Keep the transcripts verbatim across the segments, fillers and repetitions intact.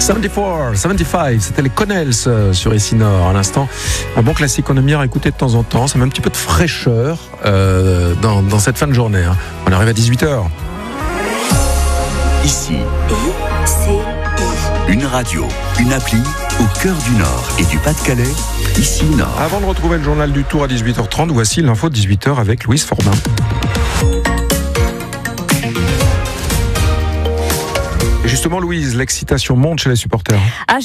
soixante-quatre, soixante-quinze, c'était les Connells sur Ici Nord à l'instant. Un bon classique qu'on aime bien écouter de temps en temps. Ça met un petit peu de fraîcheur euh, dans, dans cette fin de journée. Hein. On arrive à dix-huit heures. Ici, une radio, une appli au cœur du Nord et du Pas-de-Calais. Ici Nord. Avant de retrouver le journal du Tour à dix-huit heures trente, voici l'info de dix-huit heures avec Louise Forbin. Justement, Louise, l'excitation monte chez les supporters.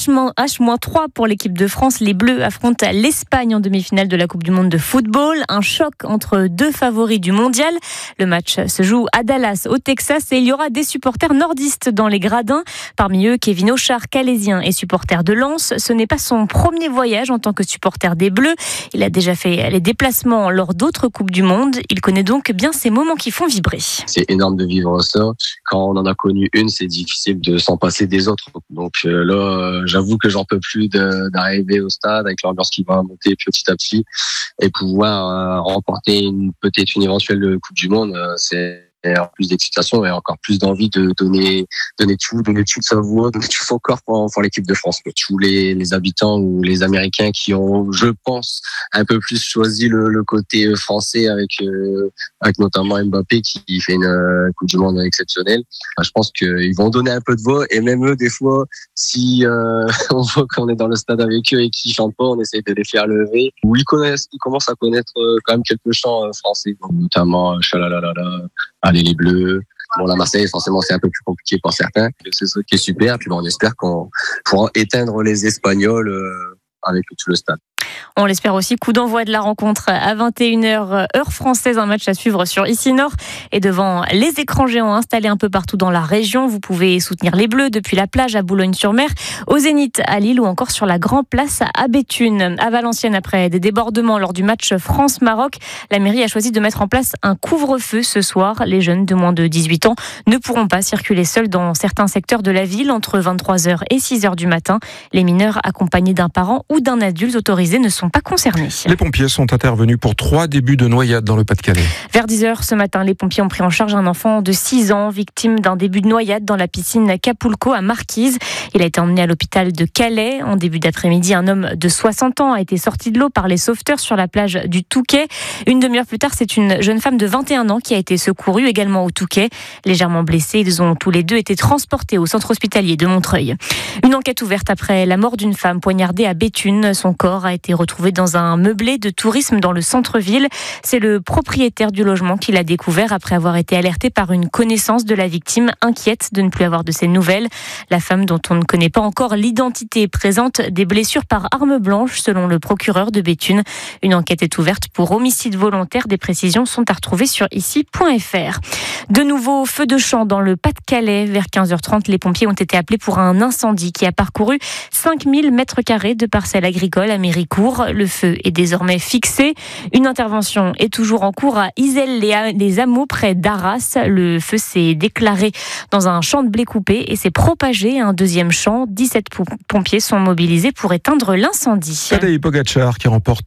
H trois pour l'équipe de France. Les Bleus affrontent l'Espagne en demi-finale de la Coupe du Monde de football. Un choc entre deux favoris du mondial. Le match se joue à Dallas, au Texas, et il y aura des supporters nordistes dans les gradins. Parmi eux, Kevin Auchard, calaisien et supporter de Lens. Ce n'est pas son premier voyage en tant que supporter des Bleus. Il a déjà fait les déplacements lors d'autres Coupes du Monde. Il connaît donc bien ces moments qui font vibrer. C'est énorme de vivre ça. Quand on en a connu une, c'est difficile de s'en passer des autres. Donc euh, là, euh, j'avoue que j'en peux plus de, d'arriver au stade avec l'ambiance qui va monter petit à petit et pouvoir euh, remporter une, peut-être une éventuelle Coupe du Monde. Euh, c'est en plus d'excitation et encore plus d'envie de donner donner tout, donner toute sa voix, donner tout son corps pour, pour l'équipe de France. Tous les, les habitants ou les Américains qui ont, je pense, un peu plus choisi le, le côté français avec euh, avec notamment Mbappé qui fait une euh, Coupe du Monde exceptionnelle. Je pense qu'ils vont donner un peu de voix et même eux, des fois, si euh, on voit qu'on est dans le stade avec eux et qu'ils chantent pas, on essaie de les faire lever. Ou ils connaissent, ils commencent à connaître euh, quand même quelques chants euh, français, donc, notamment euh, Chalalalala. Allez les Bleus. Bon, la Marseille, forcément, c'est un peu plus compliqué pour certains. C'est ça qui est super. Puis bon, on espère qu'on pourra éteindre les Espagnols euh, avec tout le stade. On l'espère aussi. Coup d'envoi de la rencontre à vingt et une heures, heure française. Un match à suivre sur Ici Nord. Et devant les écrans géants installés un peu partout dans la région, vous pouvez soutenir les Bleus depuis la plage à Boulogne-sur-Mer, au Zénith à Lille ou encore sur la Grand Place à Béthune. À Valenciennes, après des débordements lors du match France-Maroc, la mairie a choisi de mettre en place un couvre-feu ce soir. Les jeunes de moins de dix-huit ans ne pourront pas circuler seuls dans certains secteurs de la ville entre vingt-trois heures et six heures du matin. Les mineurs accompagnés d'un parent ou d'un adulte autorisé ne sont pas concernés. Les pompiers sont intervenus pour trois débuts de noyade dans le Pas-de-Calais. Vers dix heures ce matin, les pompiers ont pris en charge un enfant de six ans, victime d'un début de noyade dans la piscine Capulco à Marquise. Il a été emmené à l'hôpital de Calais. En début d'après-midi, un homme de soixante ans a été sorti de l'eau par les sauveteurs sur la plage du Touquet. Une demi-heure plus tard, c'est une jeune femme de vingt et un ans qui a été secourue également au Touquet. Légèrement blessés, ils ont tous les deux été transportés au centre hospitalier de Montreuil. Une enquête ouverte après la mort d'une femme poignardée à Béthune. Son corps a été retrouvé dans un meublé de tourisme dans le centre-ville. C'est le propriétaire du logement qui l'a découvert après avoir été alerté par une connaissance de la victime, inquiète de ne plus avoir de ses nouvelles. La femme, dont on ne connaît pas encore l'identité, présente des blessures par arme blanche selon le procureur de Béthune. Une enquête est ouverte pour homicide volontaire. Des précisions sont à retrouver sur ici point f r. De nouveaux feux de champ dans le Pas-de-Calais. Vers quinze heures trente, les pompiers ont été appelés pour un incendie qui a parcouru cinq mille mètres carrés de parcelles agricoles à Méricourt. Le feu est désormais fixé. Une intervention est toujours en cours à Iselle-les-Hameaux, près d'Arras. Le feu s'est déclaré dans un champ de blé coupé et s'est propagé à un deuxième champ. dix-sept pompiers sont mobilisés pour éteindre l'incendie. Tadej Pogačar qui remporte